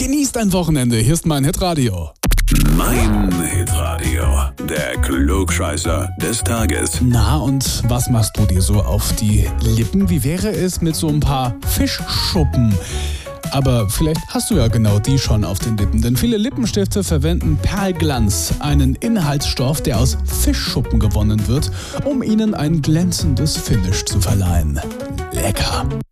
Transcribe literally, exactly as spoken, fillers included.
Genießt dein Wochenende. Hier ist mein Hitradio. Mein Hitradio, der Klugscheißer des Tages. Na, und was machst du dir so auf die Lippen? Wie wäre es mit so ein paar Fischschuppen? Aber vielleicht hast du ja genau die schon auf den Lippen, denn viele Lippenstifte verwenden Perlglanz, einen Inhaltsstoff, der aus Fischschuppen gewonnen wird, um ihnen ein glänzendes Finish zu verleihen. Lecker!